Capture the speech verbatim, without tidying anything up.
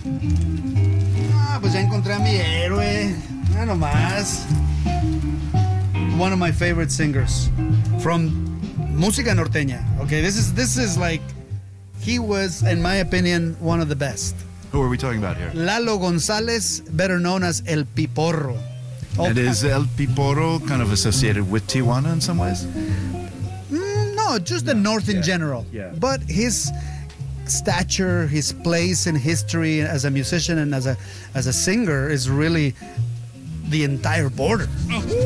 Ah, pues ya encontré a mi héroe. Ya nomás. One of my favorite singers from música norteña. Okay, this is this is like he was, in my opinion, one of the best. Who are we talking about here? Lalo Gonzalez, better known as El Piporro. Oh, and is El Piporro kind of associated with Tijuana in some ways? Mm, no, just the North in yeah, general. yeah. But his stature, his place in history as a musician and as a as a singer is really the entire border.